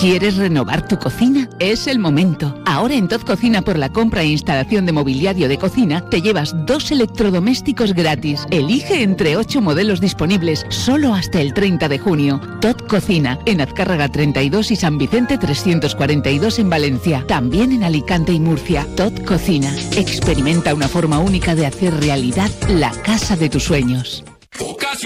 ¿Quieres renovar tu cocina? Es el momento. Ahora en Tot Cocina, por la compra e instalación de mobiliario de cocina, te llevas 2 electrodomésticos gratis. Elige entre 8 modelos disponibles, solo hasta el 30 de junio. Tot Cocina, en Azcárraga 32 y San Vicente 342 en Valencia. También en Alicante y Murcia. Tot Cocina. Experimenta una forma única de hacer realidad la casa de tus sueños.